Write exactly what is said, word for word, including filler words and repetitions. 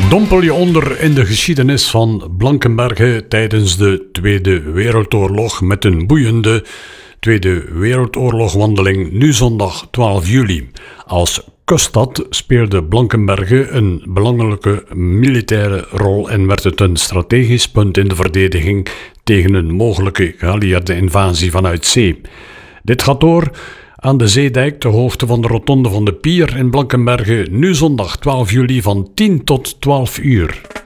Dompel je onder in de geschiedenis van Blankenberge tijdens de Tweede Wereldoorlog met een boeiende Tweede Wereldoorlogwandeling nu zondag twaalf juli. Als kuststad speelde Blankenberge een belangrijke militaire rol en werd het een strategisch punt in de verdediging tegen een mogelijke geallieerde invasie vanuit zee. Dit gaat door aan de zeedijk ter hoogte van de rotonde van de Pier in Blankenberge, nu zondag twaalf juli van tien tot twaalf uur.